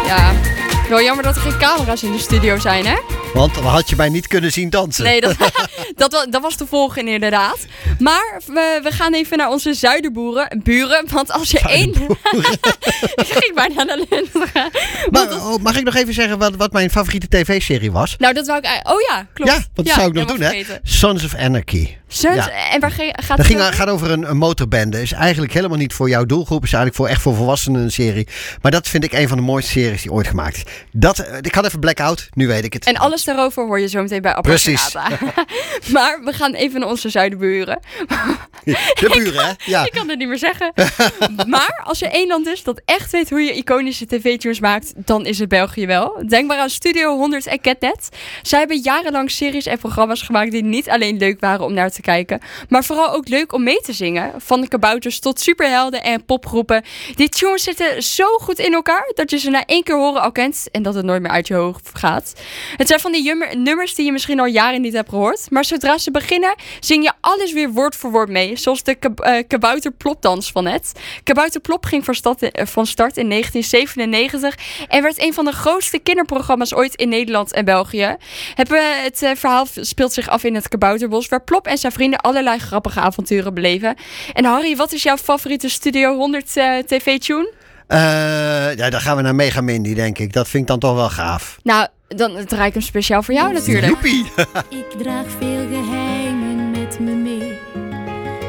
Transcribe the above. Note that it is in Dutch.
Ja. Wel jammer dat er geen camera's in de studio zijn, hè? Want dan had je mij niet kunnen zien dansen. Nee, dat was te volgen inderdaad. Maar we gaan even naar onze zuiderburen. Want als je één... Ik ging bijna naar de... Mag ik nog even zeggen wat mijn favoriete tv-serie was? Nou, dat wou ik... Oh ja, klopt. Ja, want dat zou ik nog doen, vergeten. hè? Sons of Anarchy. En waar gaat dat het over? gaat over een motorbende. Is eigenlijk helemaal niet voor jouw doelgroep. Is eigenlijk echt voor volwassenen een serie. Maar dat vind ik een van de mooiste series die ooit gemaakt is. Ik had even blackout, nu weet ik het. En alles daarover hoor je zo meteen bij Apparaata. Precies. Maar we gaan even naar onze zuidenburen. De buren, hè? Ja. Ik kan het niet meer zeggen. Maar als er één land is dat echt weet hoe je iconische tv-tunes maakt, dan is het België wel. Denk maar aan Studio 100 en Catnet. Zij hebben jarenlang series en programma's gemaakt die niet alleen leuk waren om naar te kijken, maar vooral ook leuk om mee te zingen. Van de kabouters tot superhelden en popgroepen. Die tunes zitten zo goed in elkaar dat je ze na 1 keer horen al kent en dat het nooit meer uit je hoofd gaat. Het zijn van die nummers die je misschien al jaren niet hebt gehoord, maar zodra ze beginnen, zing je alles weer woord voor woord mee. Zoals de kabouterplopdans van net. Kabouterplop ging van start in 1997 en werd een van de grootste kinderprogramma's ooit in Nederland en België. Het verhaal speelt zich af in het kabouterbos, waar Plop en zijn vrienden allerlei grappige avonturen beleven. En Harry, wat is jouw favoriete Studio 100 tv-tune? Dan gaan we naar Mega Mindy, denk ik. Dat vind ik dan toch wel gaaf. Nou, dan draai ik hem speciaal voor jou natuurlijk. Joepie! Ik draag veel